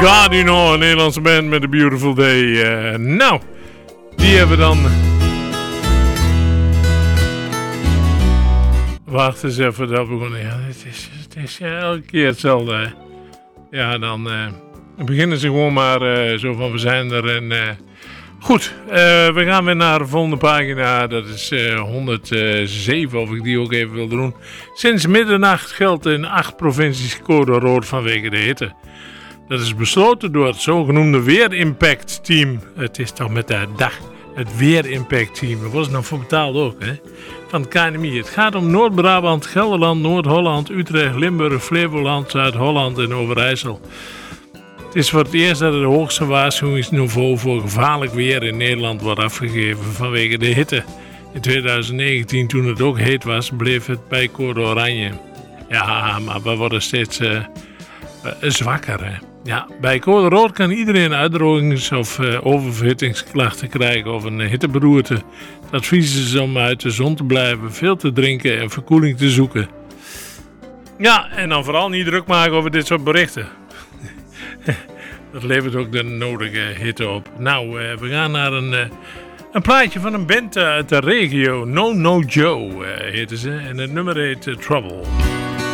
God, you know, een Nederlandse band met A Beautiful Day. Nou, die hebben we dan... Wacht eens even, dat begonnen. Ja, het is elke keer hetzelfde. Ja, dan beginnen ze gewoon maar zo van, we zijn er en... Goed, we gaan weer naar de volgende pagina. Dat is 107, of ik die ook even wil doen. Sinds middernacht geldt in 8 provincies code rood vanwege de hitte. Dat is besloten door het zogenoemde Weerimpact Team. Het is toch met de dag het Weerimpact Team. Daar was het nog voor betaald ook, hè? Van het KNMI. Het gaat om Noord-Brabant, Gelderland, Noord-Holland, Utrecht, Limburg, Flevoland, Zuid-Holland en Overijssel. Het is voor het eerst dat het hoogste waarschuwingsniveau voor gevaarlijk weer in Nederland wordt afgegeven vanwege de hitte. In 2019, toen het ook heet was, bleef het bij code oranje. Ja, maar we worden steeds zwakker. Hè? Ja, bij code rood kan iedereen uitdrogings- of oververhittingsklachten krijgen of een hitteberoerte. Het advies is om uit de zon te blijven, veel te drinken en verkoeling te zoeken. Ja, en dan vooral niet druk maken over dit soort berichten. Dat levert ook de nodige hitte op. Nou, we gaan naar een plaatje van een band uit de regio. No No Joe heette ze. En het nummer heet Trouble.